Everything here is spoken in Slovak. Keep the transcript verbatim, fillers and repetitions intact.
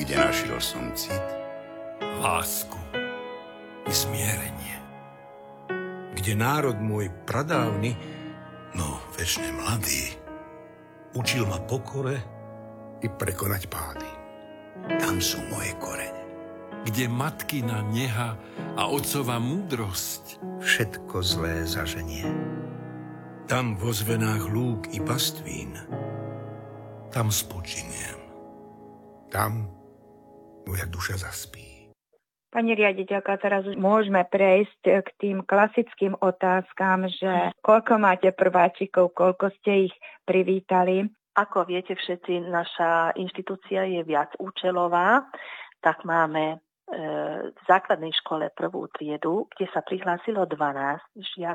kde našiel som cit, lásku i zmierenie. Kde národ môj pradávny, no večne mladý, učil ma pokore i prekonať pády. Tam sú moje korene. Kde matkina neha a otcova múdrosť Všetko zlé zaženie. Tam vo zvenách lúk i pastvín. tam spočiniem. Tam moja duša zaspí. Pani riaditeľka, teraz už môžeme prejsť k tým klasickým otázkam, že koľko máte prváčikov, koľko ste ich privítali? Ako viete všetci, naša inštitúcia je viacúčelová, tak máme v základnej škole prvú triedu, kde sa prihlásilo dvanásť žiakov.